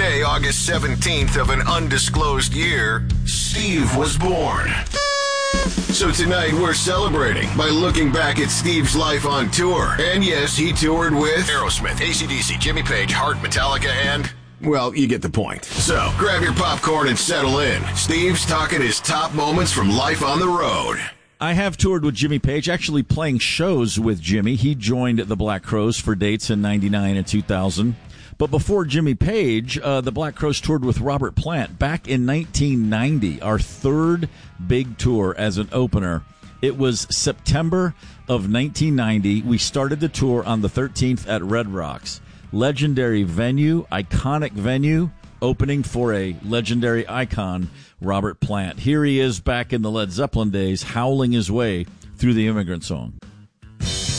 day, August 17th of an undisclosed year, Steve was born. So tonight we're celebrating by looking back at Steve's life on tour. And yes, he toured with Aerosmith, AC/DC, Jimmy Page, Heart, Metallica, and... well, you get the point. So, grab your popcorn and settle in. Steve's talking his top moments from life on the road. I have toured with Jimmy Page, actually playing shows with Jimmy. He joined the Black Crowes for dates in 99 and 2000. But before Jimmy Page, the Black Crowes toured with Robert Plant back in 1990, our third big tour as an opener. It was September of 1990. We started the tour on the 13th at Red Rocks. Legendary venue, iconic venue, opening for a legendary icon, Robert Plant. Here he is back in the Led Zeppelin days, howling his way through the Immigrant Song.